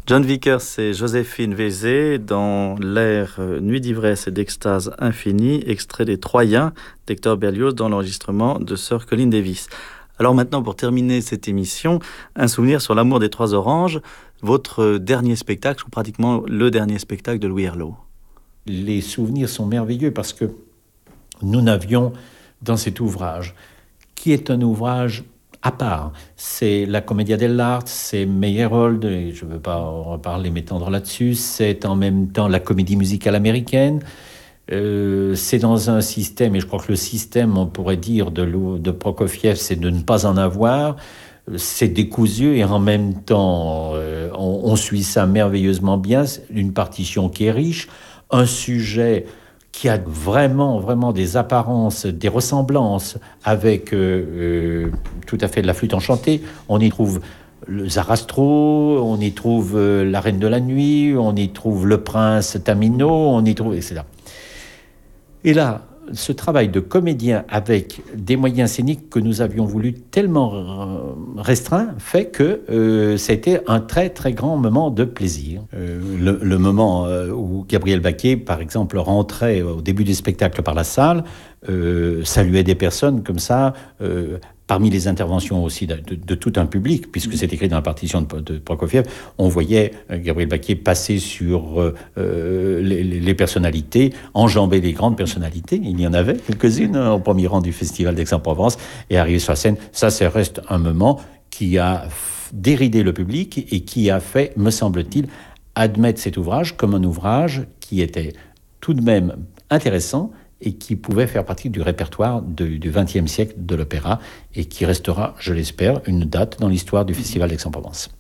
John Vickers et Joséphine Vézé dans l'air Nuit d'ivresse et d'extase infinie, extrait des Troyens d'Hector Berlioz dans l'enregistrement de Sir Colin Davis. Alors maintenant, pour terminer cette émission, un souvenir sur l'amour des Trois Oranges, votre dernier spectacle, ou pratiquement le dernier spectacle de Louis Herlaut. Les souvenirs sont merveilleux parce que nous n'avions dans cet ouvrage, qui est un ouvrage à part, c'est la Commedia dell'arte, c'est Meyerhold, et je ne veux pas reparler, m'étendre là-dessus, c'est en même temps la comédie musicale américaine, c'est dans un système, et je crois que le système, on pourrait dire, de Prokofiev, c'est de ne pas en avoir, c'est décousu, et en même temps, on suit ça merveilleusement bien, une partition qui est riche, un sujet qui a vraiment des apparences, des ressemblances avec tout à fait de la flûte enchantée. On y trouve le Zarastro, on y trouve la Reine de la Nuit, on y trouve le Prince Tamino, on y trouve, etc. Et là, ce travail de comédien avec des moyens scéniques que nous avions voulu tellement restreints fait que ça a été un très très grand moment de plaisir. Le moment où Gabriel Baquet, par exemple, rentrait au début du spectacle par la salle, saluait des personnes comme ça, parmi les interventions aussi de tout un public, puisque c'est écrit dans la partition de Prokofiev, on voyait Gabriel Baquet passer sur les personnalités, enjamber les grandes personnalités. Il y en avait quelques-unes au premier rang du Festival d'Aix-en-Provence, et arriver sur la scène, ça reste un moment qui a déridé le public et qui a fait, me semble-t-il, admettre cet ouvrage comme un ouvrage qui était tout de même intéressant et qui pouvait faire partie du répertoire du XXe siècle de l'opéra et qui restera, je l'espère, une date dans l'histoire du Festival d'Aix-en-Provence.